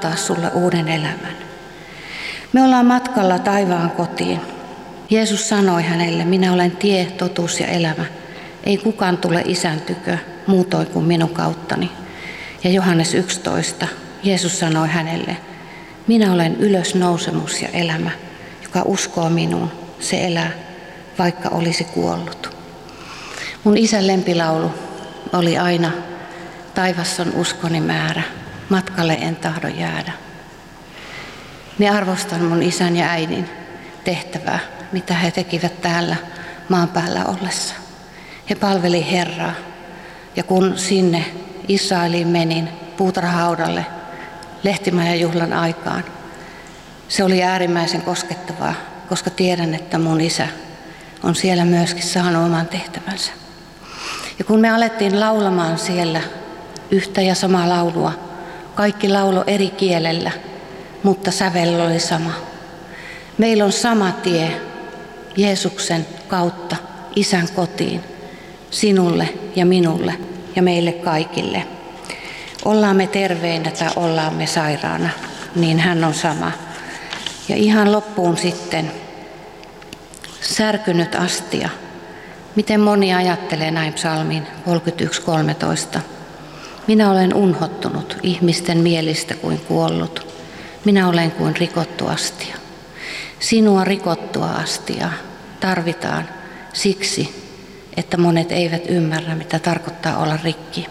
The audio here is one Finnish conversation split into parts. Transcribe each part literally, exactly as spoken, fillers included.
antaa sulle uuden elämän. Me ollaan matkalla taivaan kotiin. Jeesus sanoi hänelle, minä olen tie, totuus ja elämä. Ei kukaan tule Isän tykö muutoin kuin minun kauttani. Ja Johannes yksitoista, Jeesus sanoi hänelle, minä olen ylösnousemus ja elämä, joka uskoo minuun, se elää, vaikka olisi kuollut. Mun isän lempilaulu oli aina, taivas on uskoni määrä, matkalle en tahdo jäädä. Minä arvostan mun isän ja äidin tehtävää, mitä he tekivät täällä maan päällä ollessa. He palveli Herraa, ja kun sinne Israeliin menin puutarhahaudalle lehtimäjäjuhlan aikaan, se oli äärimmäisen koskettavaa, koska tiedän, että mun isä on siellä myöskin saanut oman tehtävänsä. Ja kun me alettiin laulamaan siellä yhtä ja samaa laulua, kaikki laulo eri kielellä, mutta sävel oli sama. Meillä on sama tie Jeesuksen kautta Isän kotiin, sinulle ja minulle ja meille kaikille. Ollaan me terveinä tai ollaan me sairaana, niin hän on sama. Ja ihan loppuun sitten särkynyt astia. Miten moni ajattelee näin psalmin kolmekymmentäyksi kolmetoista. Minä olen unhottunut ihmisten mielistä kuin kuollut. Minä olen kuin rikottu astia. Sinua rikottua astiaa tarvitaan siksi, että monet eivät ymmärrä, mitä tarkoittaa olla rikki.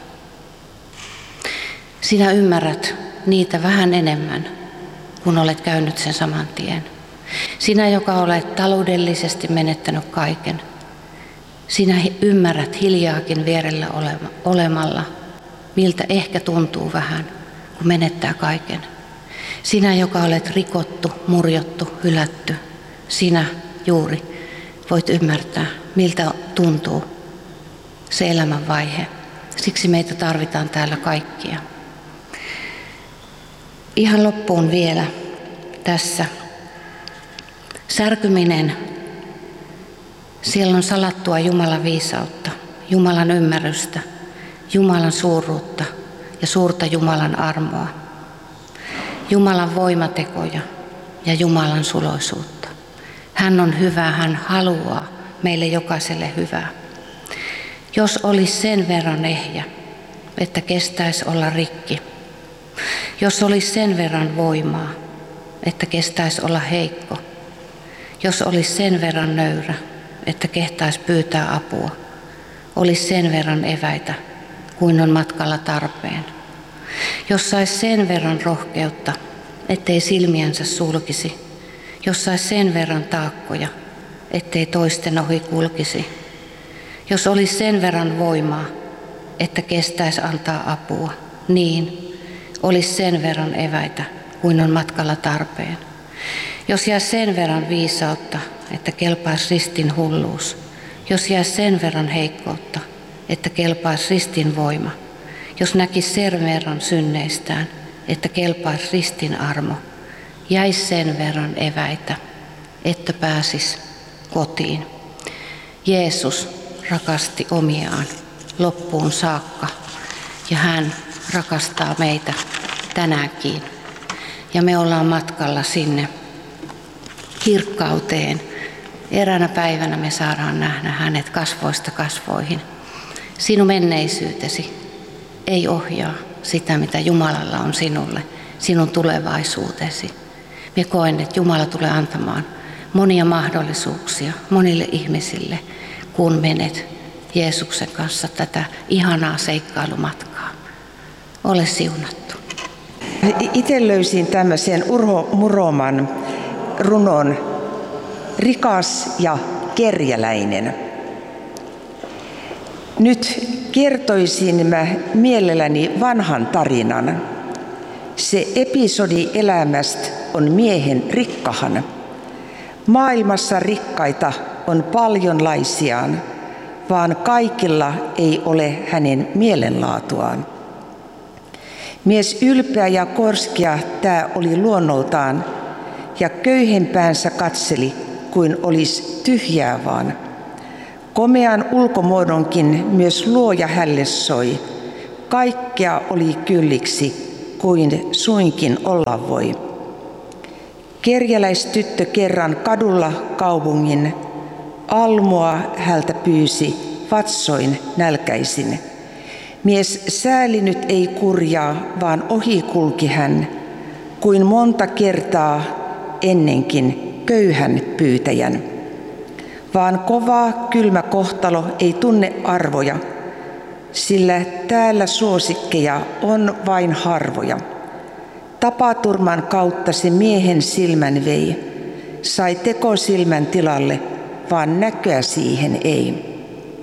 Sinä ymmärrät niitä vähän enemmän, kun olet käynyt sen saman tien. Sinä, joka olet taloudellisesti menettänyt kaiken. Sinä ymmärrät hiljaakin vierellä olemalla, miltä ehkä tuntuu vähän, kun menettää kaiken. Sinä, joka olet rikottu, murjottu, hylätty, sinä juuri voit ymmärtää, miltä tuntuu se elämänvaihe. Siksi meitä tarvitaan täällä kaikkia. Ihan loppuun vielä tässä. Särkyminen, siellä on salattua Jumalan viisautta, Jumalan ymmärrystä, Jumalan suuruutta ja suurta Jumalan armoa, Jumalan voimatekoja ja Jumalan suloisuutta. Hän on hyvä, hän haluaa meille jokaiselle hyvää. Jos olisi sen verran ehjä, että kestäisi olla rikki, jos olisi sen verran voimaa, että kestäisi olla heikko, jos olisi sen verran nöyrä, että kehtaisi pyytää apua, olisi sen verran eväitä, kuin on matkalla tarpeen. Jos saisi sen verran rohkeutta, ettei silmiänsä sulkisi, jos saisi sen verran taakkoja, ettei toisten ohi kulkisi, jos olisi sen verran voimaa, että kestäisi antaa apua, niin olisi sen verran eväitä, kuin on matkalla tarpeen. Jos jää sen verran viisautta, että kelpaisi ristin hulluus, jos jää sen verran heikkoutta, että kelpaisi ristin voima, jos näkisi sen verran synneistään, että kelpaisi ristin armo, jäisi sen verran eväitä, että pääsisi kotiin. Jeesus rakasti omiaan loppuun saakka ja hän rakastaa meitä tänäänkin. Ja me ollaan matkalla sinne kirkkauteen. Eräänä päivänä me saadaan nähdä hänet kasvoista kasvoihin. Sinun menneisyytesi ei ohjaa sitä, mitä Jumalalla on sinulle, sinun tulevaisuutesi. Minä koen, että Jumala tulee antamaan monia mahdollisuuksia monille ihmisille, kun menet Jeesuksen kanssa tätä ihanaa seikkailumatkaa. Ole siunattu. Itse löysin tämmöisen Urho Muroman runon Rikas ja kerjäläinen. Nyt kertoisin mä mielelläni vanhan tarinan. Se episodi elämästä on miehen rikkahan. Maailmassa rikkaita on paljonlaisiaan, vaan kaikilla ei ole hänen mielenlaatuaan. Mies ylpeä ja korskia tää oli luonnoltaan, ja köyhempäänsä katseli, kuin olisi tyhjää vaan. Komean ulkomuodonkin myös luoja hälle soi. Kaikkea oli kylliksi, kuin suinkin olla voi. Kerjäläistyttö kerran kadulla kaupungin, almua hältä pyysi vatsoin nälkäisin. Mies säälinyt ei kurjaa, vaan ohi kulki hän, kuin monta kertaa ennenkin köyhän pyytäjän. Vaan kova kylmä kohtalo ei tunne arvoja, sillä täällä suosikkeja on vain harvoja. Tapaturman kautta se miehen silmän vei, sai tekosilmän tilalle, vaan näköä siihen ei.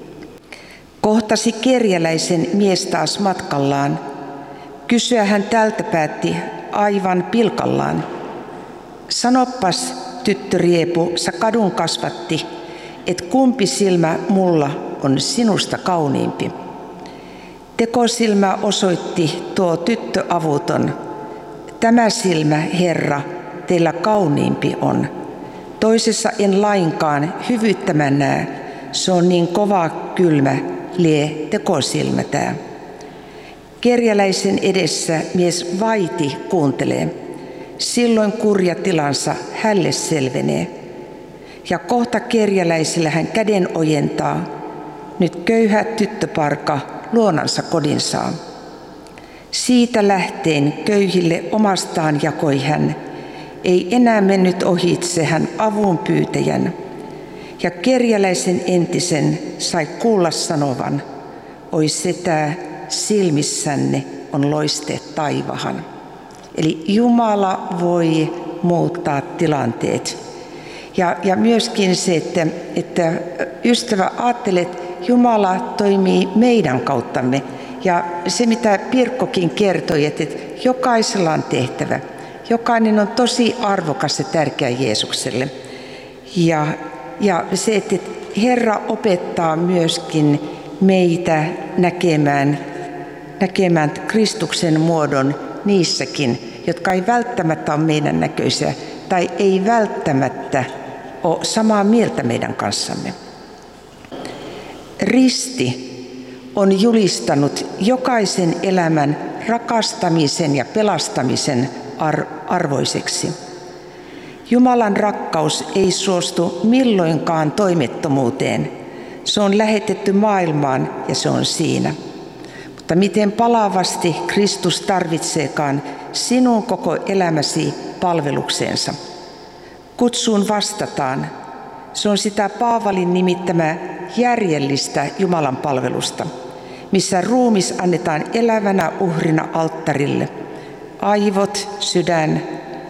Kohtasi kerjäläisen mies taas matkallaan, kysyä hän tältä päätti aivan pilkallaan. Sanoppas, tyttö riepu, sä kadun kasvatti, et kumpi silmä mulla on sinusta kauniimpi. Tekosilmä osoitti tuo tyttö avuton. Tämä silmä, Herra, teillä kauniimpi on. Toisessa en lainkaan hyvyyttä näe, se on niin kova kylmä, lie tekosilmä tää. Kerjäläisen edessä mies vaiti kuuntelee. Silloin kurja tilansa hälle selvenee. Ja kohta kerjäläisellä hän käden ojentaa. Nyt köyhä tyttöparka luonansa kodin saa. Siitä lähteen köyhille omastaan jakoi hän. Ei enää mennyt ohitse hän avun pyytäjän. Ja kerjäläisen entisen sai kuulla sanovan. Oi setä, silmissänne on loisteet taivahan. Eli Jumala voi muuttaa tilanteet. Ja, ja myöskin se, että, että ystävä ajattelee, että Jumala toimii meidän kauttamme. Ja se, mitä Pirkkokin kertoi, että jokaisella on tehtävä. Jokainen on tosi arvokas ja tärkeä Jeesukselle. Ja, ja se, että Herra opettaa myöskin meitä näkemään, näkemään Kristuksen muodon niissäkin, jotka ei välttämättä ole meidän näköisiä tai ei välttämättä ole samaa mieltä meidän kanssamme. Risti on julistanut jokaisen elämän rakastamisen ja pelastamisen ar- arvoiseksi. Jumalan rakkaus ei suostu milloinkaan toimettomuuteen. Se on lähetetty maailmaan ja se on siinä. Mutta miten palavasti Kristus tarvitseekaan sinun koko elämäsi palvelukseensa. Kutsuun vastataan. Se on sitä Paavalin nimittämää järjellistä Jumalan palvelusta, missä ruumis annetaan elävänä uhrina alttarille. Aivot, sydän,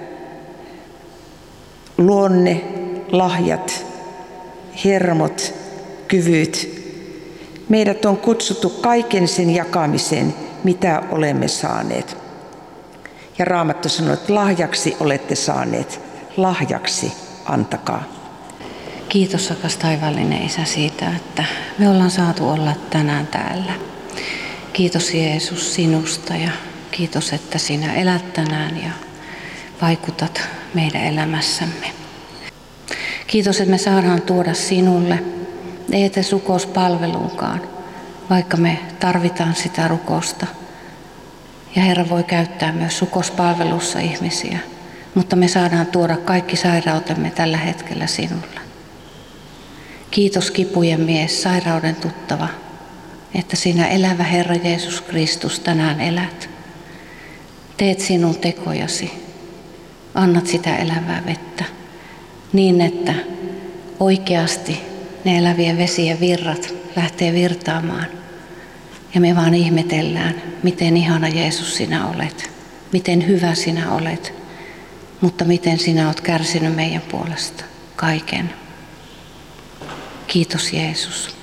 luonne, lahjat, hermot, kyvyt. Meidät on kutsuttu kaiken sen jakamiseen, mitä olemme saaneet. Ja Raamattu sanoo, että lahjaksi olette saaneet, lahjaksi antakaa. Kiitos, rakas taivaallinen Isä, siitä, että me ollaan saatu olla tänään täällä. Kiitos Jeesus sinusta ja kiitos, että sinä elät tänään ja vaikutat meidän elämässämme. Kiitos, että me saadaan tuoda sinulle, ei edes rukouspalveluunkaan, vaikka me tarvitaan sitä rukousta. Ja Herra voi käyttää myös rukouspalvelussa ihmisiä, mutta me saadaan tuoda kaikki sairautemme tällä hetkellä sinulle. Kiitos kipujen mies, sairauden tuttava, että sinä elävä Herra Jeesus Kristus tänään elät. Teet sinun tekojasi, annat sitä elävää vettä niin, että oikeasti ne elävien vesien virrat lähtee virtaamaan. Ja me vaan ihmetellään, miten ihana Jeesus sinä olet, miten hyvä sinä olet, mutta miten sinä olet kärsinyt meidän puolesta kaiken. Kiitos Jeesus.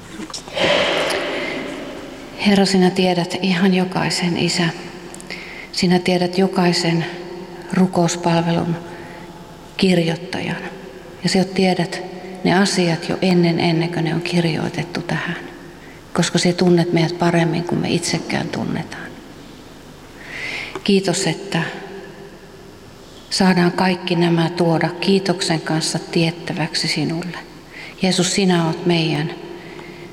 Herra, sinä tiedät ihan jokaisen Isä. Sinä tiedät jokaisen rukouspalvelun kirjoittajan. Ja sinä tiedät ne asiat jo ennen, ennen kuin ne on kirjoitettu tähän. Koska sinä tunnet meidät paremmin kuin me itsekään tunnetaan. Kiitos, että saadaan kaikki nämä tuoda kiitoksen kanssa tiettäväksi sinulle. Jeesus, sinä olet meidän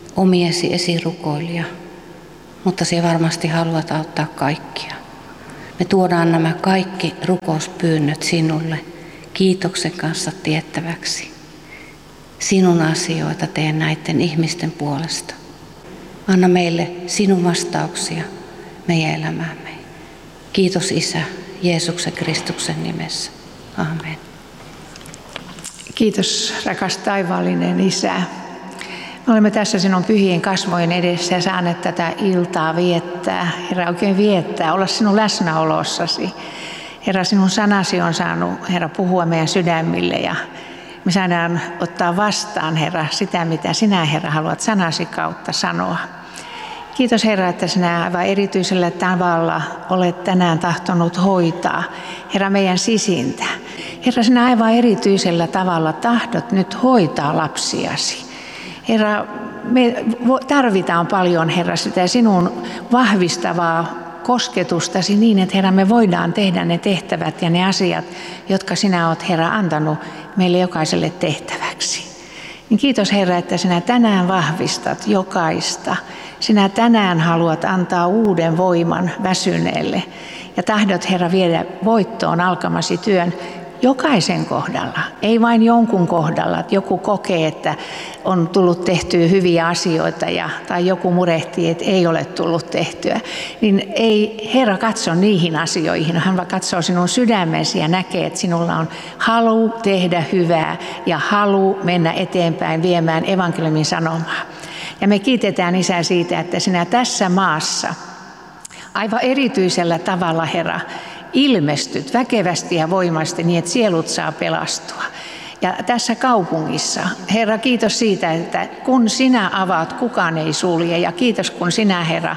omiesi esirukoilija, mutta sinä varmasti haluat auttaa kaikkia. Me tuodaan nämä kaikki rukouspyynnöt sinulle kiitoksen kanssa tiettäväksi. Sinun asioita teen näiden ihmisten puolesta. Anna meille sinun vastauksia meidän elämäämme. Kiitos Isä Jeesuksen Kristuksen nimessä. Amen. Kiitos rakas taivaallinen Isä. Me olemme tässä sinun pyhien kasvojen edessä ja saaneet tätä iltaa viettää. Herra, oikein viettää, olla sinun läsnäolossasi. Herra, sinun sanasi on saanut, Herra, puhua meidän sydämille ja me saadaan ottaa vastaan, Herra, sitä, mitä sinä, Herra, haluat sanasi kautta sanoa. Kiitos, Herra, että sinä aivan erityisellä tavalla olet tänään tahtonut hoitaa, Herra, meidän sisintä. Herra, sinä aivan erityisellä tavalla tahdot nyt hoitaa lapsiasi. Herra, me tarvitaan paljon, Herra, sitä sinun vahvistavaa kosketustasi niin, että Herra, me voidaan tehdä ne tehtävät ja ne asiat, jotka sinä olet, Herra, antanut meille jokaiselle tehtäväksi. Niin kiitos, Herra, että sinä tänään vahvistat jokaista. Sinä tänään haluat antaa uuden voiman väsyneelle ja tahdot, Herra, viedä voittoon alkamasi työn jokaisen kohdalla, ei vain jonkun kohdalla, että joku kokee, että on tullut tehtyä hyviä asioita ja, tai joku murehtii, että ei ole tullut tehtyä. Niin ei Herra katso niihin asioihin, hän vaan katsoo sinun sydämesi ja näkee, että sinulla on halu tehdä hyvää ja halu mennä eteenpäin viemään evankeliumin sanomaa. Ja me kiitetään, Isä, siitä, että sinä tässä maassa aivan erityisellä tavalla, Herra, ilmestyt väkevästi ja voimasti niin, että sielut saa pelastua. Ja tässä kaupungissa, Herra, kiitos siitä, että kun sinä avaat, kukaan ei sulje. Ja kiitos, kun sinä, Herra,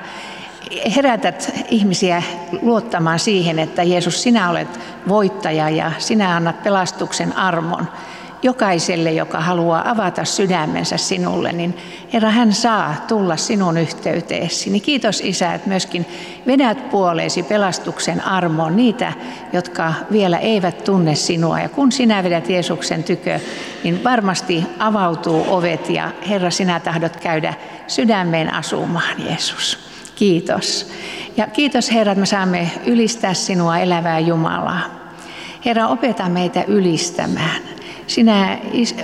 herätät ihmisiä luottamaan siihen, että Jeesus, sinä olet voittaja ja sinä annat pelastuksen armon jokaiselle, joka haluaa avata sydämensä sinulle, niin Herra, hän saa tulla sinun yhteyteesi. Niin kiitos, Isä, että myöskin vedät puoleesi pelastuksen armoon niitä, jotka vielä eivät tunne sinua. Ja kun sinä vedät Jeesuksen tykö, niin varmasti avautuu ovet ja Herra, sinä tahdot käydä sydämeen asumaan, Jeesus. Kiitos. Ja kiitos, Herra, että me saamme ylistää sinua, elävää Jumalaa. Herra, opeta meitä ylistämään. Sinä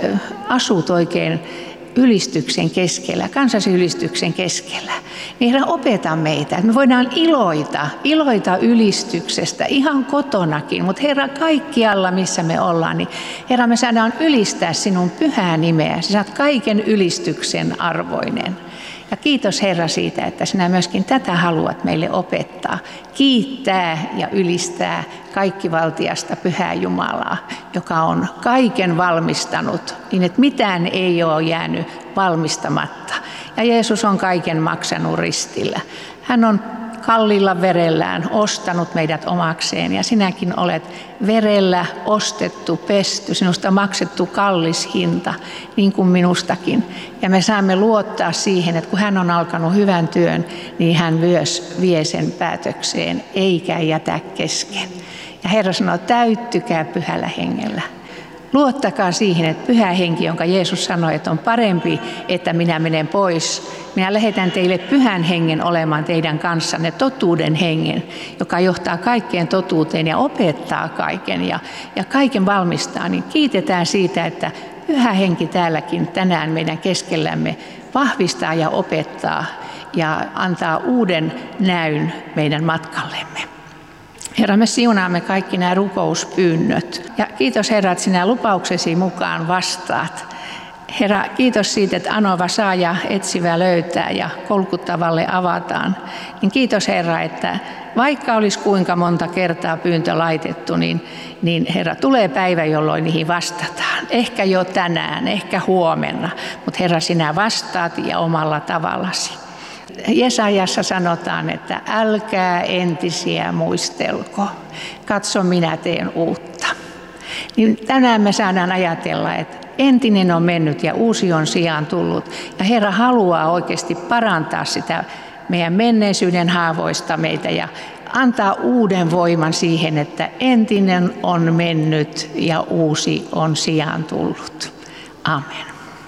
asut oikein ylistyksen keskellä, kansasi ylistyksen keskellä. Niin Herra, opeta meitä, että me voidaan iloita, iloita ylistyksestä ihan kotonakin, mutta Herra, kaikkialla missä me ollaan, niin Herra, me saadaan ylistää sinun pyhää nimeä. Sinä olet kaiken ylistyksen arvoinen. Ja kiitos, Herra, siitä, että sinä myöskin tätä haluat meille opettaa. Kiittää ja ylistää kaikkivaltiasta pyhää Jumalaa, joka on kaiken valmistanut, niin että mitään ei ole jäänyt valmistamatta. Ja Jeesus on kaiken maksanut ristillä. Hän on kalliilla verellään ostanut meidät omakseen ja sinäkin olet verellä ostettu, pesty, sinusta maksettu kallis hinta, niin kuin minustakin. Ja me saamme luottaa siihen, että kun hän on alkanut hyvän työn, niin hän myös vie sen päätökseen, eikä jätä kesken. Ja Herra sanoo, täyttykää pyhällä hengellä. Luottakaa siihen, että pyhä henki, jonka Jeesus sanoi, että on parempi, että minä menen pois. Minä lähetän teille pyhän hengen olemaan teidän kanssanne, totuuden hengen, joka johtaa kaikkeen totuuteen ja opettaa kaiken ja, ja kaiken valmistaa. Niin kiitetään siitä, että pyhä henki täälläkin tänään meidän keskellämme vahvistaa ja opettaa ja antaa uuden näyn meidän matkallemme. Herra, me siunaamme kaikki nämä rukouspyynnöt. Ja kiitos, Herra, että sinä lupauksesi mukaan vastaat. Herra, kiitos siitä, että anova saa ja etsivä löytää ja kolkuttavalle avataan. Niin kiitos, Herra, että vaikka olisi kuinka monta kertaa pyyntö laitettu, niin, niin Herra, tulee päivä, jolloin niihin vastataan. Ehkä jo tänään, ehkä huomenna, mutta Herra, sinä vastaat ja omalla tavallasi. Jesajassa sanotaan, että älkää entisiä muistelko, katso minä teen uutta. Niin tänään me saadaan ajatella, että entinen on mennyt ja uusi on sijaan tullut. Ja Herra haluaa oikeasti parantaa sitä meidän menneisyyden haavoista meitä ja antaa uuden voiman siihen, että entinen on mennyt ja uusi on sijaan tullut. Amen.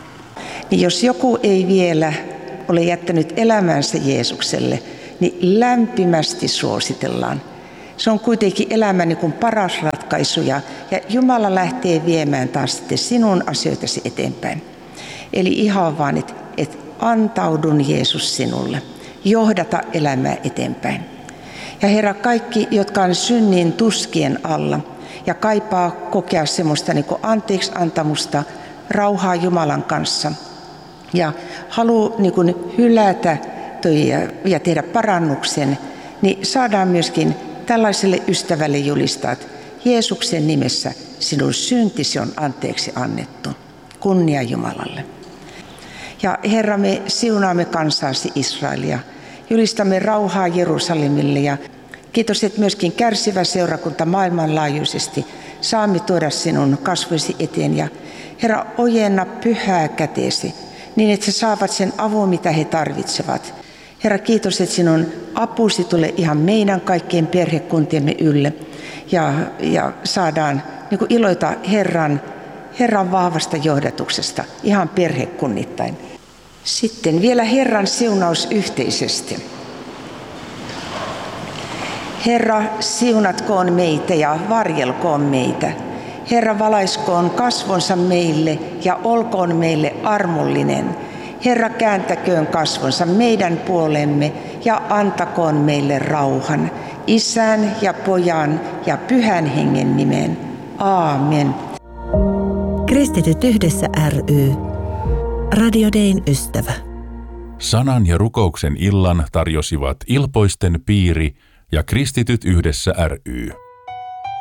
Jos joku ei vielä ole jättänyt elämänsä Jeesukselle, niin lämpimästi suositellaan. Se on kuitenkin elämän niin kuin paras ratkaisu ja, ja Jumala lähtee viemään taas sitten sinun asioitasi eteenpäin. Eli ihan vaan, että et antaudun Jeesus sinulle, johdata elämää eteenpäin. Ja Herra, kaikki, jotka on synnin tuskien alla ja kaipaa kokea semmoista niin kuin anteeksi antamusta, rauhaa Jumalan kanssa ja haluaa niin kuin hylätä toi ja tehdä parannuksen, niin saadaan myöskin tällaiselle ystävälle julistaa, että Jeesuksen nimessä sinun syntisi on anteeksi annettu. Kunnia Jumalalle. Ja Herra, me siunaamme kansaasi Israelia. Julistamme rauhaa Jerusalemille ja kiitos, että myöskin kärsivä seurakunta maailmanlaajuisesti saamme tuoda sinun kasvoisi eteen. Ja Herra, ojenna pyhää käteesi niin, että he saavat sen avun, mitä he tarvitsevat. Herra, kiitos, että sinun apusi tulee ihan meidän kaikkien perhekuntiemme ylle ja, ja saadaan niin kuin iloita Herran, Herran vahvasta johdatuksesta ihan perhekunnittain. Sitten vielä Herran siunaus yhteisesti. Herra, siunatkoon meitä ja varjelkoon meitä. Herra, valaiskoon kasvonsa meille ja olkoon meille armollinen. Herra, kääntäköön kasvonsa meidän puolemme ja antakoon meille rauhan. Isän ja Pojan ja Pyhän Hengen nimeen. Aamen. Kristityt yhdessä ry. Radio Dayn ystävä. Sanan ja rukouksen illan tarjosivat Ilpoisten piiri ja Kristityt yhdessä ry.